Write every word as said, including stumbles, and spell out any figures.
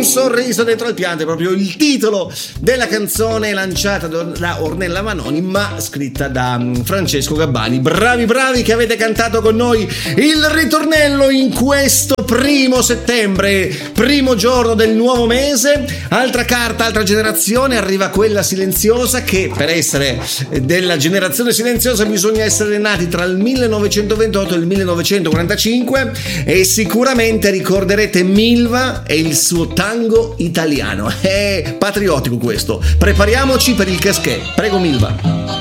Un sorriso dentro il pianto è proprio il titolo della canzone lanciata da Ornella Vanoni, ma scritta da Francesco Gabbani. Bravi bravi che avete cantato con noi il ritornello in questo primo settembre, primo giorno del nuovo mese. Altra carta, altra generazione, arriva quella silenziosa, che per essere della generazione silenziosa bisogna essere nati tra il millenovecentoventotto e il millenovecentoquarantacinque, e sicuramente ricorderete Milva e il suo tango italiano. È patriottico questo. Prepariamoci per il casquet. Prego Milva.